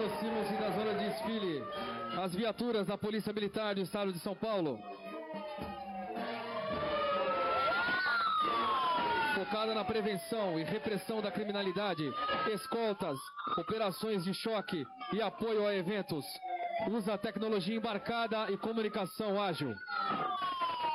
Aproximam-se da zona de desfile as viaturas da Polícia Militar do Estado de São Paulo. Focada na prevenção e repressão da criminalidade, escoltas, operações de choque e apoio a eventos. Usa tecnologia embarcada e comunicação ágil.